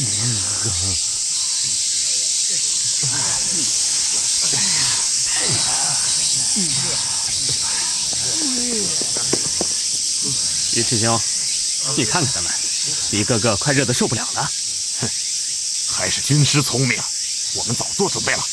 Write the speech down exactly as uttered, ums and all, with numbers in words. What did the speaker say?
尉迟兄，你看看他们，一个个快热得受不了了。 哼，还是军师聪明，我们早做准备了。